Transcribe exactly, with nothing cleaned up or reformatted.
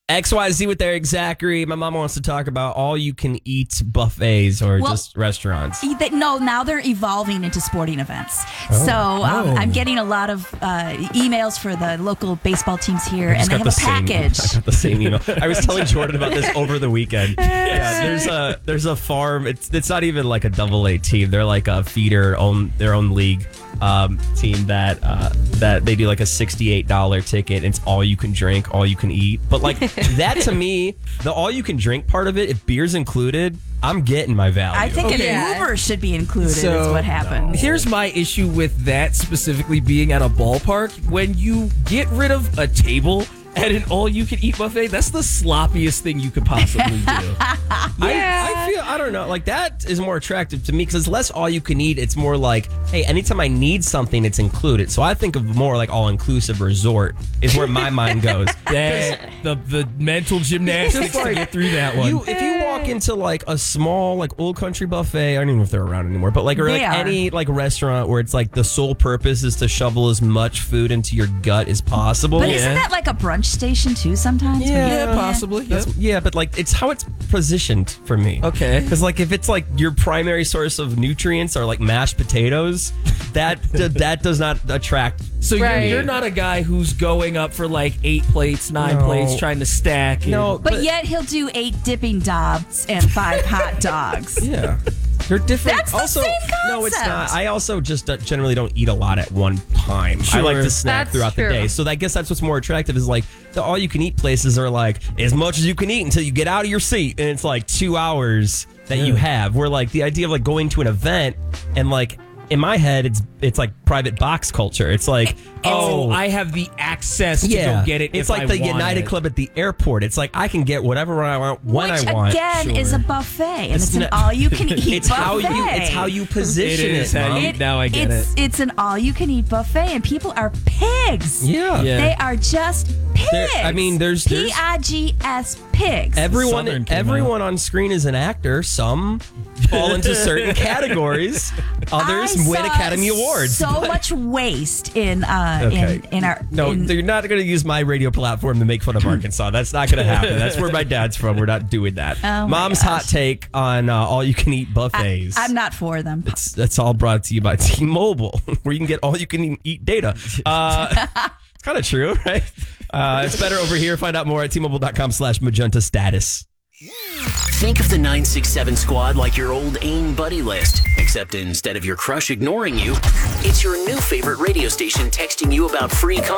X Y Z with Eric Zachary. My mom wants to talk about all-you-can-eat buffets or Well, just restaurants. E- they- No, now they're evolving into sporting events. Oh. So um, Oh. I'm getting a lot of uh, emails for the local baseball teams here, I and just they got have a the same- package. I got the same email. I was telling Jordan about this over the weekend. Yeah, there's a there's a farm. It's it's not even like a double A team. They're like a feeder, own their own league um, team that uh, that they do like a sixty-eight dollars ticket. And it's all you can drink, all you can eat. But like that to me, the all you can drink part of it, if beer's included, I'm getting my value. I think Okay. an Uber should be included. is what happens. Here's my issue with that specifically being at a ballpark. When you get rid of a table at an all-you-can-eat buffet, that's the sloppiest thing you could possibly do. I, I feel I don't know, like that is more attractive to me because it's less all you can eat. It's more like, hey, anytime I need something, it's included. So I think of more like all inclusive resort is where my mind goes. That, the the mental gymnastics Just like, to get through that one. You, if you walk into like a small like old country buffet, I don't even know if they're around anymore, but like or like They are. any like restaurant where it's like the sole purpose is to shovel as much food into your gut as possible. But isn't that like a brunch station too sometimes? Yeah. yeah, possibly. That's, Yep. yeah, but like it's how it's positioned for me. Okay. Because like if it's like your primary source of nutrients are like mashed potatoes, that that does not attract. So Right. you're, you're not a guy who's going up for like eight plates, nine No. plates, trying to stack. and- No, But, yet he'll do eight dipping dobs and five hot dogs. Yeah. They're different. That's the also, same no, it's concept. not. I also just uh, generally don't eat a lot at one time. I like Sure. to snack That's throughout true. the day. So I guess that's what's more attractive is like the all you can eat places are like as much as you can eat until you get out of your seat. And it's like two hours that you have. Where like the idea of like going to an event and like in my head, it's it's like private box culture. It's like, oh, oh, I have the access to yeah, go get it. It's if like I the want United it. Club at the airport. It's like I can get whatever I want when Which I want. again is a buffet, and it's, an not- all-you-can-eat It's buffet. how you it's how you position It it. is how Mom. you- Now I get it's, it. It's an all-you-can-eat buffet, and people are pigs. Yeah. Yeah. They are just pigs. There- I mean, there's- there's- P I G S pigs. Everyone, Southern came everyone on screen is an actor. Some fall into certain categories. Others I win saw Academy Awards. So much waste in uh Okay. in, in our No, in, you're not going to use my radio platform to make fun of Arkansas. That's not going to happen. That's where my dad's from. We're not doing that. Oh my Mom's gosh. hot take on uh, all-you-can-eat buffets. I'm not for them. It's, that's all brought to you by T-Mobile, where you can get all-you-can-eat data. Uh, it's kind of true, right? Uh, it's better over here. Find out more at T-Mobile.com slash magenta status. Think of the nine six seven squad like your old AIM buddy list, except instead of your crush ignoring you, it's your new favorite radio station texting you about free content.